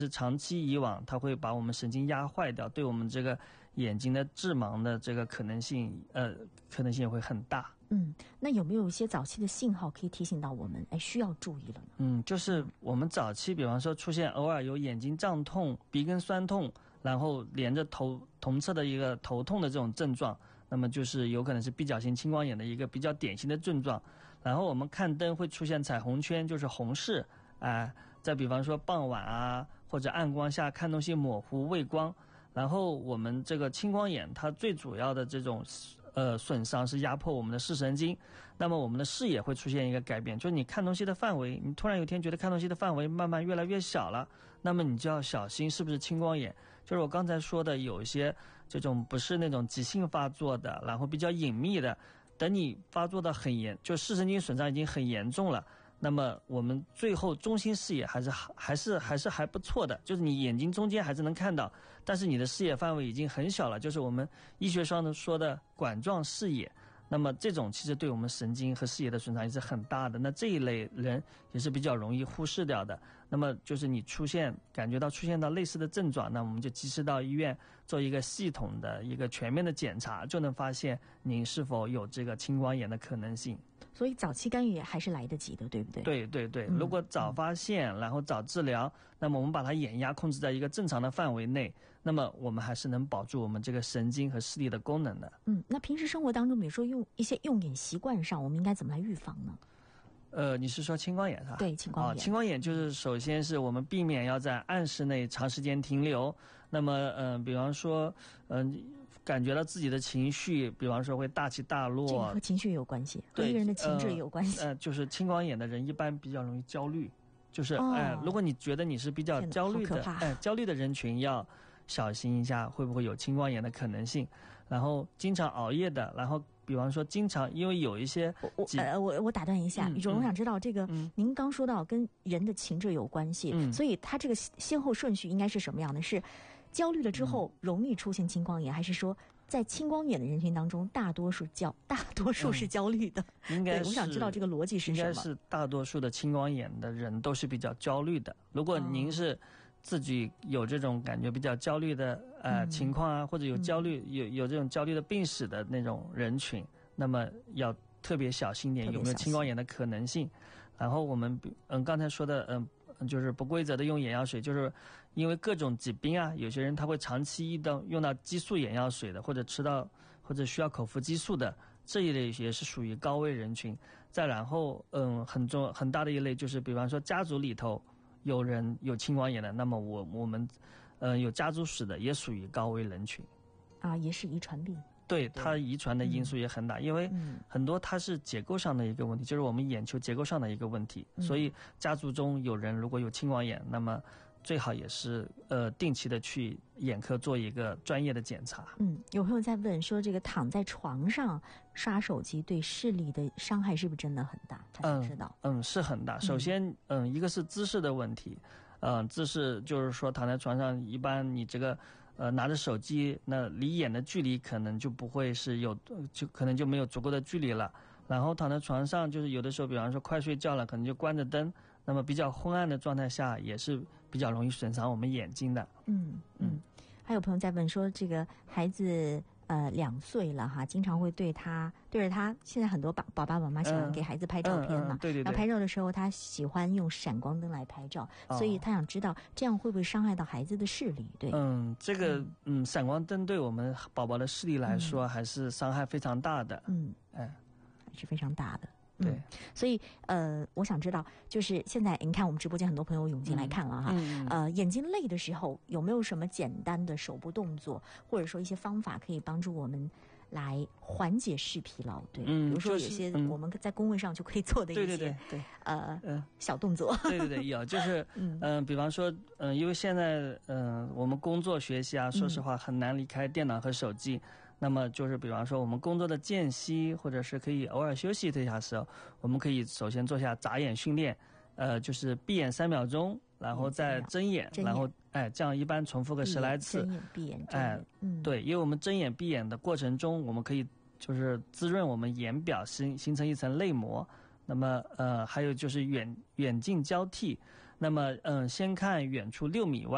是长期以往它会把我们神经压坏掉，对我们这个眼睛的致盲的这个可能性也会很大。 那有没有一些早期的信号可以提醒到我们需要注意了呢？ 就是我们早期比方说出现偶尔有眼睛胀痛、鼻根酸痛，然后连着同侧的一个头痛的这种症状，那么就是有可能是闭角性青光眼的一个比较典型的症状。然后我们看灯会出现彩虹圈，就是红视，再比方说傍晚啊或者暗光下看东西模糊畏光。然后我们这个青光眼它最主要的这种损伤是压迫我们的视神经，那么我们的视野会出现一个改变，就是你看东西的范围，你突然有一天觉得看东西的范围慢慢越来越小了，那么你就要小心是不是青光眼。就是我刚才说的有一些这种不是那种急性发作的，然后比较隐秘的，等你发作到很严，就视神经损伤已经很严重了，那么我们最后中心视野还不错的，就是你眼睛中间还是能看到，但是你的视野范围已经很小了，就是我们医学上说的管状视野。那么这种其实对我们神经和视野的损伤也是很大的，那这一类人也是比较容易忽视掉的。那么就是你感觉到出现到类似的症状，那我们就及时到医院做一个系统的一个全面的检查，就能发现您是否有这个青光眼的可能性。 所以早期干预还是来得及的，对不对？ 对对对，如果早发现然后早治疗，那么我们把它眼压控制在一个正常的范围内，那么我们还是能保住我们这个神经和视力的功能的。 那平时生活当中比如说用一些用眼习惯上，我们应该怎么来预防呢？ 你是说青光眼是吧？ 对，青光眼。 青光眼就是首先是我们避免要在暗室内长时间停留。那么比方说感觉到自己的情绪，比方说会大起大落， 这个和情绪有关系，和一个人的情志也有关系。 就是青光眼的人一般比较容易焦虑，就是如果你觉得你是比较焦虑的，焦虑的人群要小心一下会不会有青光眼的可能性。然后经常熬夜的，然后比方说经常因为有一些我打断一下，宇总，我想知道这个您刚说到跟人的情志有关系，所以它这个先后顺序应该是什么样的？是焦虑了之后容易出现青光眼，还是说在青光眼的人群当中大多数是焦虑的？ 应该是， 我想知道这个逻辑是什么。 应该是大多数的青光眼的人都是比较焦虑的。如果您是自己有这种感觉比较焦虑的情况啊，或者有焦虑有这种焦虑的病史的那种人群，那么要特别小心点，有没有青光眼的可能性。然后我们刚才说的就是不规则的用眼药水，就是因为各种疾病啊，有些人他会长期用到激素眼药水的，或者需要口服激素的，这一类也是属于高危人群。再然后很大的一类就是比方说家族里头有人有青光眼的，那么我们有家族史的也属于高危人群也是遗传病。 对，它遗传的因素也很大，因为很多它是结构上的一个问题，就是我们眼球结构上的一个问题，所以家族中有人如果有青光眼，那么最好也是定期的去眼科做一个专业的检查。 有朋友在问说，这个躺在床上刷手机对视力的伤害是不是真的很大？他想知道。 是很大。首先一个是姿势的问题，姿势就是说躺在床上，一般你这个拿着手机，那离眼的距离可能就不会是可能就没有足够的距离了。然后躺在床上，就是有的时候比方说快睡觉了，可能就关着灯，那么比较昏暗的状态下也是比较容易损伤我们眼睛的。 还有朋友在问说，这个孩子2岁了哈，经常会对着他，现在很多爸爸妈妈喜欢给孩子拍照片嘛， 对。 然后拍照的时候他喜欢用闪光灯来拍照，所以他想知道这样会不会伤害到孩子的视力？对， 这个闪光灯对我们宝宝的视力来说还是伤害非常大的， 还是非常大的。 对， 所以我想知道，就是现在你看我们直播间很多朋友涌进来看了哈，眼睛累的时候有没有什么简单的手部动作，或者说一些方法可以帮助我们来缓解视疲劳？对，比如说有些我们在工位上就可以做的一些小动作。 对，有就是比方说因为现在我们工作学习啊，说实话很难离开电脑和手机。那么就是比方说我们工作的间隙，或者是可以偶尔休息一下的时候，我们可以首先做下眨眼训练，就是闭眼3秒钟，然后再睁眼，然后这样一般重复个10来次。 睁眼闭眼睁眼。 对，因为我们睁眼闭眼的过程中，我们可以就是滋润我们眼表，形成一层泪膜。那么还有就是远近交替。那么先看远处6米外。